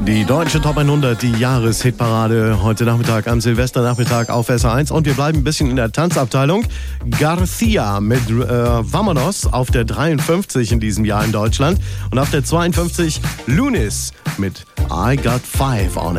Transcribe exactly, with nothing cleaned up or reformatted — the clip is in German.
Die deutsche Top hundert, die Jahreshitparade heute Nachmittag am Silvesternachmittag auf S R eins. Und wir bleiben ein bisschen in der Tanzabteilung. Garcia mit äh, Vamonos auf der dreiundfünfzig in diesem Jahr in Deutschland. Und auf der zweiundfünfzig Lunis mit I Got Five on